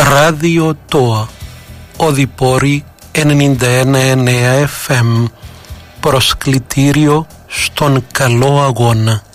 Ράδιο ΤΟΑ, Οδυπόρη 91,9 FM, προσκλητήριο στον καλό αγώνα.